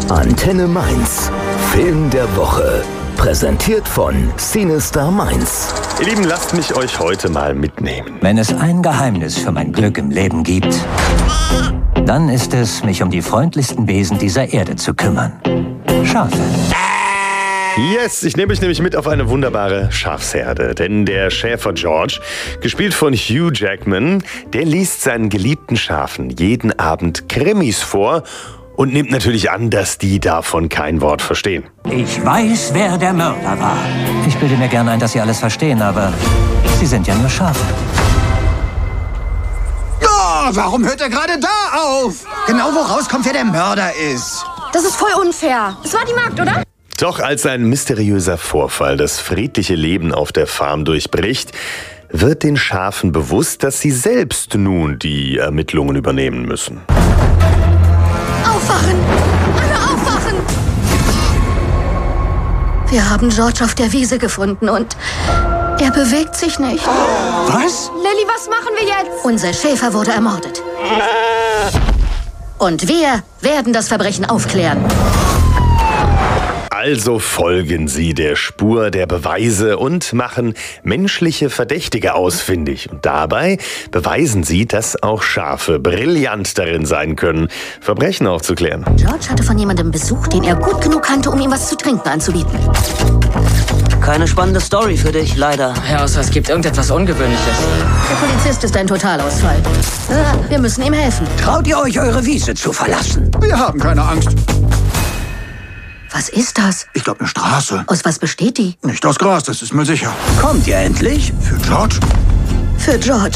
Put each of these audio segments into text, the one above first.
Antenne Mainz. Film der Woche. Präsentiert von Cinestar Mainz. Ihr Lieben, lasst mich euch heute mal mitnehmen. Wenn es ein Geheimnis für mein Glück im Leben gibt, dann ist es, mich um die freundlichsten Wesen dieser Erde zu kümmern. Schafe. Yes, ich nehme euch nämlich mit auf eine wunderbare Schafsherde. Denn der Schäfer George, gespielt von Hugh Jackman, der liest seinen geliebten Schafen jeden Abend Krimis vor und nimmt natürlich an, dass die davon kein Wort verstehen. Ich weiß, wer der Mörder war. Ich bilde mir gerne ein, dass Sie alles verstehen, aber Sie sind ja nur Schafe. Oh, warum hört er gerade da auf? Genau wo rauskommt, wer der Mörder ist. Das ist voll unfair. Es war die Magd, oder? Doch als ein mysteriöser Vorfall das friedliche Leben auf der Farm durchbricht, wird den Schafen bewusst, dass sie selbst nun die Ermittlungen übernehmen müssen. Aufwachen! Alle aufwachen! Wir haben George auf der Wiese gefunden und er bewegt sich nicht. Was? Lilly, was machen wir jetzt? Unser Schäfer wurde ermordet. Und wir werden das Verbrechen aufklären. Also folgen sie der Spur der Beweise und machen menschliche Verdächtige ausfindig. Und dabei beweisen sie, dass auch Schafe brillant darin sein können, Verbrechen aufzuklären. George hatte von jemandem Besuch, den er gut genug kannte, um ihm was zu trinken anzubieten. Keine spannende Story für dich, leider. Ja, außer es gibt irgendetwas Ungewöhnliches. Der Polizist ist ein Totalausfall. Wir müssen ihm helfen. Traut ihr euch, eure Wiese zu verlassen? Wir haben keine Angst. Was ist das? Ich glaube, eine Straße. Aus was besteht die? Nicht aus Gras, das ist mir sicher. Kommt ihr endlich? Für George? Für George.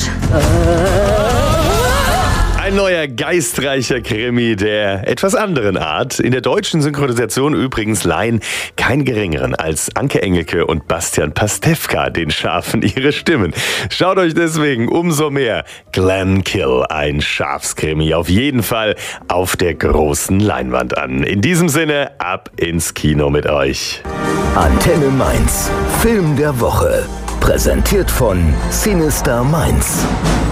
Ein neuer geistreicher Krimi der etwas anderen Art. In der deutschen Synchronisation übrigens leihen kein geringeren als Anke Engelke und Bastian Pastewka den Schafen ihre Stimmen. Schaut euch deswegen umso mehr Glenkill, ein Schafskrimi, auf jeden Fall auf der großen Leinwand an. In diesem Sinne, ab ins Kino mit euch. Antenne Mainz. Film der Woche. Präsentiert von Cinestar Mainz.